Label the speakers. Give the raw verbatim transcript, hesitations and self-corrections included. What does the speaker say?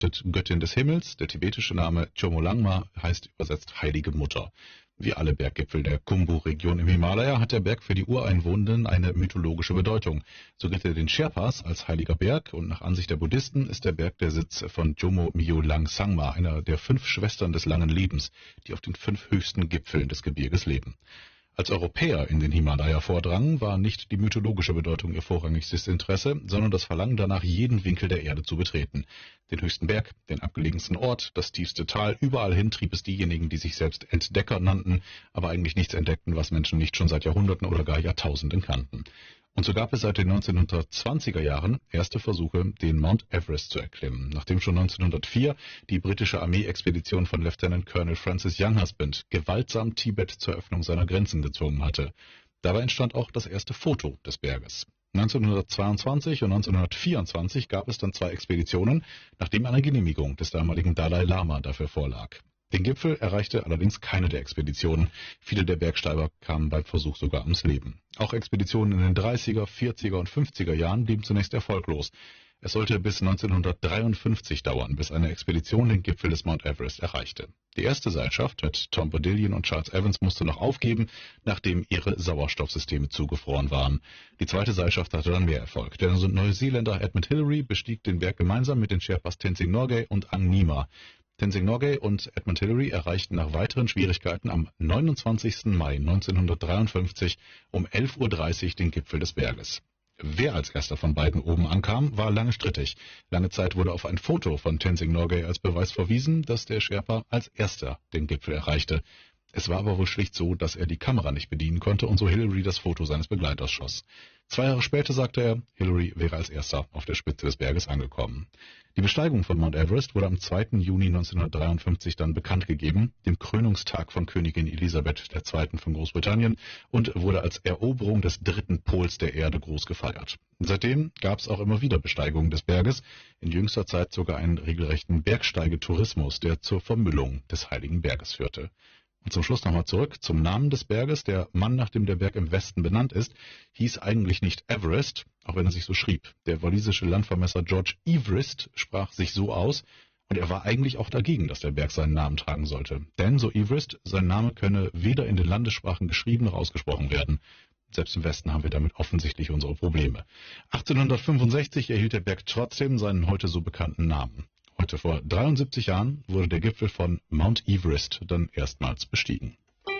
Speaker 1: bedeutet Göttin des Himmels. Der tibetische Name Chomolungma heißt übersetzt Heilige Mutter. Wie alle Berggipfel der Khumbu-Region im Himalaya hat der Berg für die Ureinwohnenden eine mythologische Bedeutung. So gilt er den Sherpas als heiliger Berg und nach Ansicht der Buddhisten ist der Berg der Sitz von Jomo Myo Lang Sangma, einer der fünf Schwestern des langen Lebens, die auf den fünf höchsten Gipfeln des Gebirges leben. Als Europäer in den Himalaya vordrangen, war nicht die mythologische Bedeutung ihr vorrangigstes Interesse, sondern das Verlangen danach, jeden Winkel der Erde zu betreten. Den höchsten Berg, den abgelegensten Ort, das tiefste Tal, überall hin trieb es diejenigen, die sich selbst Entdecker nannten, aber eigentlich nichts entdeckten, was Menschen nicht schon seit Jahrhunderten oder gar Jahrtausenden kannten. Und so gab es seit den neunzehnhundertzwanziger Jahren erste Versuche, den Mount Everest zu erklimmen, nachdem schon neunzehnhundertvier die britische Armeeexpedition von Lieutenant Colonel Francis Younghusband gewaltsam Tibet zur Öffnung seiner Grenzen gezwungen hatte. Dabei entstand auch das erste Foto des Berges. neunzehnhundertzweiundzwanzig und neunzehnhundertvierundzwanzig gab es dann zwei Expeditionen, nachdem eine Genehmigung des damaligen Dalai Lama dafür vorlag. Den Gipfel erreichte allerdings keine der Expeditionen. Viele der Bergsteiger kamen beim Versuch sogar ums Leben. Auch Expeditionen in den dreißiger, vierziger und fünfziger Jahren blieben zunächst erfolglos. Es sollte bis neunzehnhundertdreiundfünfzig dauern, bis eine Expedition den Gipfel des Mount Everest erreichte. Die erste Seilschaft mit Tom Bodillion und Charles Evans musste noch aufgeben, nachdem ihre Sauerstoffsysteme zugefroren waren. Die zweite Seilschaft hatte dann mehr Erfolg. Der Neuseeländer Edmund Hillary bestieg den Berg gemeinsam mit den Sherpas Tenzing Norgay und Ang Nima. Tenzing Norgay und Edmund Hillary erreichten nach weiteren Schwierigkeiten am neunundzwanzigsten Mai neunzehnhundertdreiundfünfzig um elf Uhr dreißig den Gipfel des Berges. Wer als erster von beiden oben ankam, war lange strittig. Lange Zeit wurde auf ein Foto von Tenzing Norgay als Beweis verwiesen, dass der Sherpa als erster den Gipfel erreichte. Es war aber wohl schlicht so, dass er die Kamera nicht bedienen konnte und so Hillary das Foto seines Begleiters schoss. Zwei Jahre später sagte er, Hillary wäre als erster auf der Spitze des Berges angekommen. Die Besteigung von Mount Everest wurde am zweiten Juni neunzehnhundertdreiundfünfzig dann bekannt gegeben, dem Krönungstag von Königin Elisabeth der Zweite von Großbritannien, und wurde als Eroberung des dritten Pols der Erde groß gefeiert. Seitdem gab es auch immer wieder Besteigungen des Berges, in jüngster Zeit sogar einen regelrechten Bergsteigetourismus, der zur Vermüllung des Heiligen Berges führte. Und zum Schluss nochmal zurück zum Namen des Berges. Der Mann, nach dem der Berg im Westen benannt ist, hieß eigentlich nicht Everest, auch wenn er sich so schrieb. Der walisische Landvermesser George Everest sprach sich so aus, und er war eigentlich auch dagegen, dass der Berg seinen Namen tragen sollte. Denn, so Everest, sein Name könne weder in den Landessprachen geschrieben noch ausgesprochen werden. Selbst im Westen haben wir damit offensichtlich unsere Probleme. achtzehnhundertfünfundsechzig erhielt der Berg trotzdem seinen heute so bekannten Namen. Heute vor dreiundsiebzig Jahren wurde der Gipfel von Mount Everest dann erstmals bestiegen.